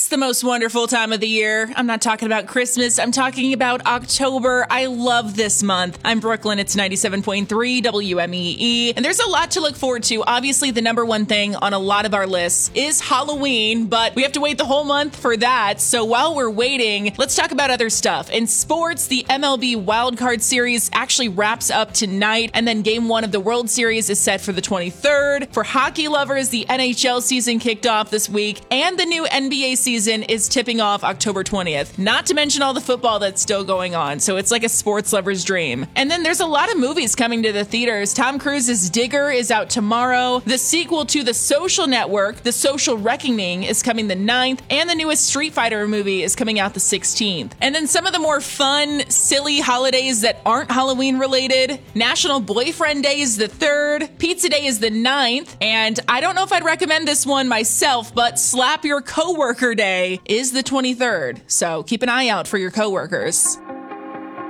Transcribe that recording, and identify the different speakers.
Speaker 1: It's the most wonderful time of the year. I'm not talking about Christmas. I'm talking about October. I love this month. I'm Brooklyn. It's 97.3 WMEE. And there's a lot to look forward to. Obviously, the number one thing on a lot of our lists is Halloween, but we have to wait the whole month for that. So while we're waiting, let's talk about other stuff. In sports, the MLB Wildcard Series actually wraps up tonight, and then Game 1 of the World Series is set for the 23rd. For hockey lovers, the NHL season kicked off this week, and the new NBA season is tipping off October 20th. Not to mention all the football that's still going on, so it's like a sports lover's dream. And then there's a lot of movies coming to the theaters. Tom Cruise's Digger is out tomorrow. The sequel to The Social Network, The Social Reckoning, is coming the 9th, and the newest Street Fighter movie is coming out the 16th. And then some of the more fun, silly holidays that aren't Halloween related. National Boyfriend Day is the 3rd, Pizza Day is the 9th, and I don't know if I'd recommend this one myself, but Slap Your Coworker Day is the 23rd. So keep an eye out for your coworkers.